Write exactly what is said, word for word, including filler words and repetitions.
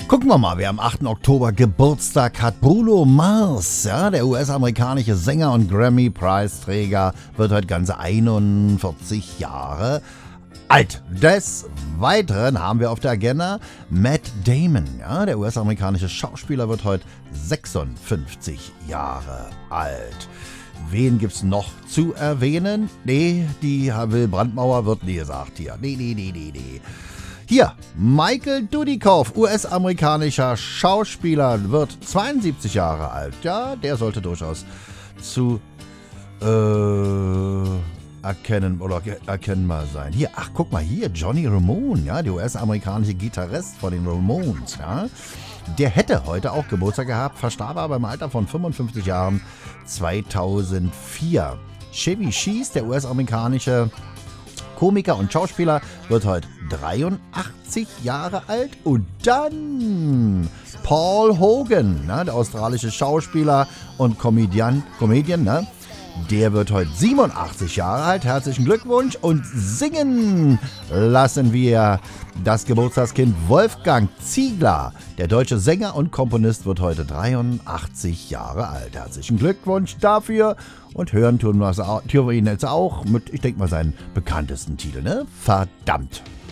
Gucken wir mal, wer am achten Oktober Geburtstag hat. Bruno Mars, ja, der U S-amerikanische Sänger und Grammy-Preisträger, wird heute ganze einundvierzig Jahre alt. Des Weiteren haben wir auf der Agenda Matt Damon, ja, der U S-amerikanische Schauspieler, wird heute sechsundfünfzig Jahre alt. Wen gibt's noch zu erwähnen? Nee, die Will Brandmauer wird nie gesagt hier. Nee, nee, nee, nee, nee. Hier, Michael Dudikoff, U S-amerikanischer Schauspieler, wird zweiundsiebzig Jahre alt. Ja, der sollte durchaus zu äh, erkennen oder erkennbar sein. Hier, ach, guck mal hier, Johnny Ramone, ja, der U S-amerikanische Gitarrist von den Ramones, ja. Der hätte heute auch Geburtstag gehabt, verstarb aber im Alter von fünfundfünfzig Jahren zweitausendvier. Chevy Chase, der U S-amerikanische Komiker und Schauspieler, wird heute dreiundachtzig Jahre alt. Und dann Paul Hogan, ne, der australische Schauspieler und Comedian, Comedian, ne, der wird heute siebenundachtzig Jahre alt. Herzlichen Glückwunsch. Und singen lassen wir das Geburtstagskind Wolfgang Ziegler. Der deutsche Sänger und Komponist wird heute dreiundachtzig Jahre alt. Herzlichen Glückwunsch dafür. Und hören tun wir ihn jetzt auch mit, ich denke mal, seinen bekanntesten Titel, ne? Verdammt.